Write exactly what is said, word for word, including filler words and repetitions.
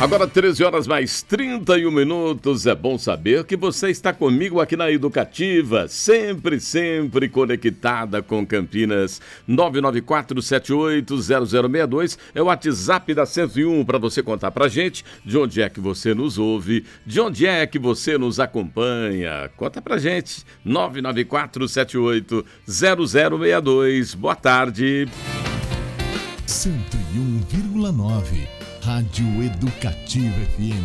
Agora treze horas mais trinta e um minutos, é bom saber que você está comigo aqui na Educativa, sempre, sempre conectada com Campinas. nove nove quatro sete oito zero zero seis dois é o WhatsApp da cento e um para você contar pra gente de onde é que você nos ouve, de onde é que você nos acompanha. Conta pra gente, nove nove quatro sete oito zero zero seis dois. Boa tarde. cento e um vírgula nove Rádio Educativa F M.